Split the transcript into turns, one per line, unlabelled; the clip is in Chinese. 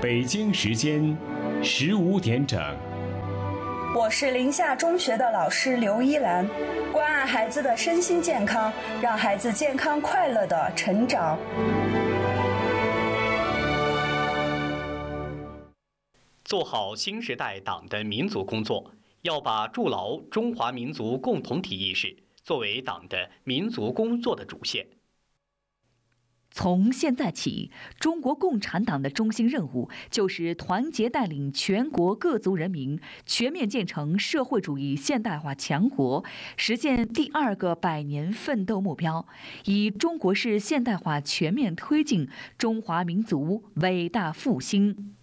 北京时间15点整。
我是临夏中学的老师刘依兰，关爱孩子的身心健康，让孩子健康快乐的成长。
做好新时代党的民族工作，要把筑牢中华民族共同体意识作为党的民族工作的主线。
从现在起，中国共产党的中心任务就是团结带领全国各族人民全面建成社会主义现代化强国，实现第2个100年奋斗目标，以中国式现代化全面推进中华民族伟大复兴。